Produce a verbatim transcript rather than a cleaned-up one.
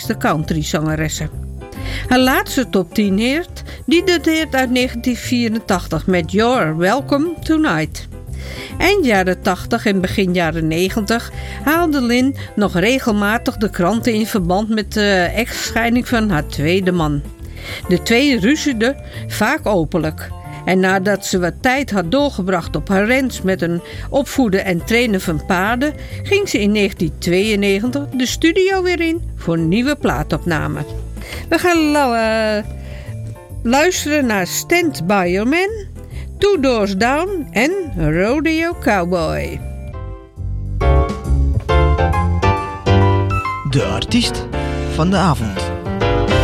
belangrijkste countryzangeressen. Haar laatste top tien hit, die dateert uit negentien vierentachtig met You're Welcome Tonight. Eind jaren tachtig en begin jaren negentig haalde Lynn nog regelmatig de kranten in verband met de echtscheiding van haar tweede man. De twee ruzieden vaak openlijk. En nadat ze wat tijd had doorgebracht op haar ranch met een opvoeden en trainen van paarden, ging ze in negentien tweeënnegentig de studio weer in voor nieuwe plaatopnamen. We gaan uh, luisteren naar Stand By Your Man, Two Doors Down en Rodeo Cowboy. De artiest van de avond.